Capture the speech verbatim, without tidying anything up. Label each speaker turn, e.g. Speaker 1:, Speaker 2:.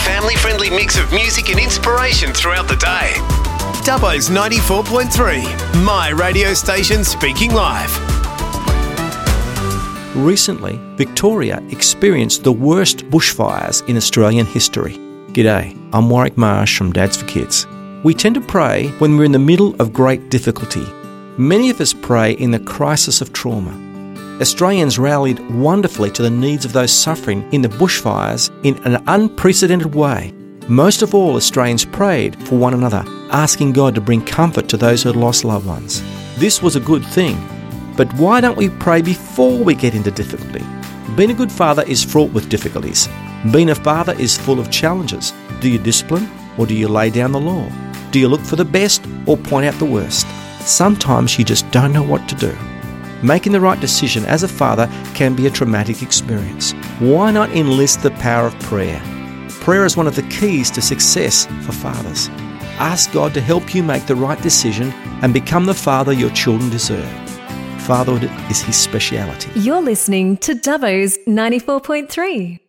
Speaker 1: family-friendly mix of music and inspiration throughout the day. Dubbo's ninety-four point three, my radio station speaking live.
Speaker 2: Recently, Victoria experienced the worst bushfires in Australian history. G'day, I'm Warwick Marsh from Dads for Kids. We tend to pray when we're in the middle of great difficulty. Many of us pray in the crisis of trauma. Australians rallied wonderfully to the needs of those suffering in the bushfires in an unprecedented way. Most of all, Australians prayed for one another, asking God to bring comfort to those who had lost loved ones. This was a good thing. But why don't we pray before we get into difficulty? Being a good father is fraught with difficulties. Being a father is full of challenges. Do you discipline or do you lay down the law? Do you look for the best or point out the worst? Sometimes you just don't know what to do. Making the right decision as a father can be a traumatic experience. Why not enlist the power of prayer? Prayer is one of the keys to success for fathers. Ask God to help you make the right decision and become the father your children deserve. Fatherhood is his speciality.
Speaker 3: You're listening to Dubbo's ninety-four point three.